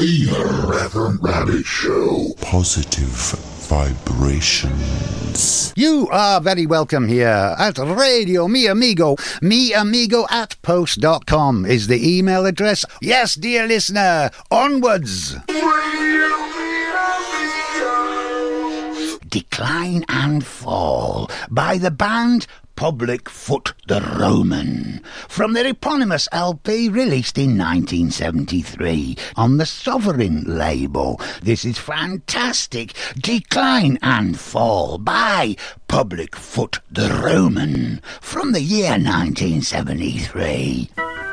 Reverend Rabbit Show. Positive vibrations. You are very welcome here at Radio Mi Amigo. miamigo@post.com is the email address. Yes, dear listener, onwards. Decline and Fall by the band Public Foot the Roman, from their eponymous LP released in 1973 on the Sovereign label. This is fantastic. Decline and Fall by Public Foot the Roman from the year 1973.